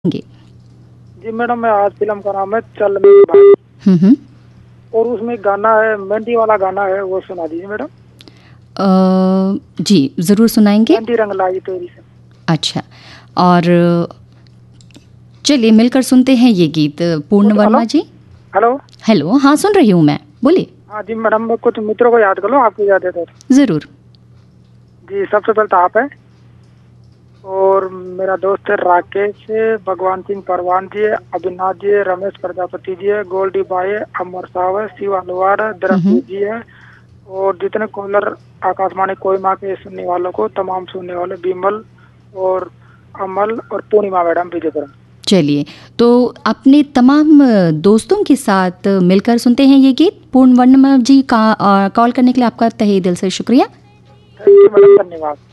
गे। जी madam, मैं आज film का नाम है चल मेरे भाई, हम्म। और उसमें गाना है, मेहंदी वाला गाना है, वो सुना दीजिए मैडम। जी ज़रूर सुनाएंगे। मेहंदी रंग लाई तेरी से। अच्छा, और चलिए मिलकर सुनते हैं ये गीत। पूर्ण हेलो वर्मा जी। हेलो। हेलो, हाँ सुन रही हूँ मैं, बोलिए। हाँ जी मैडम, मैं कुछ मित्रों को याद कर लो, आपको याद है तो। ज़रूर। जी, सबसे पहले तो आप है, और मेरा दोस्त है राकेश, भगवान सिंह परवान जी है, अविनाश जी है, रमेश प्रजापति जी है, गोल्डी बाई है, अमर साहब है, शिव अलवार है, हम्म। धर्मवीर जी है, और जितने कॉलर आकाशवाणी कोहिमा के सुनने वालों को, तमाम सुनने वाले, विमल और अमल और पूर्णिमा मैडम विजयपुरम। चलिए, तो अपने तमाम दोस्तों के साथ मिलकर सुनते हैं ये गीत। पूर्ण वर्मा जी का कॉल करने के लिए आपका तहे दिल से शुक्रिया। थैंक यू मैडम, धन्यवाद।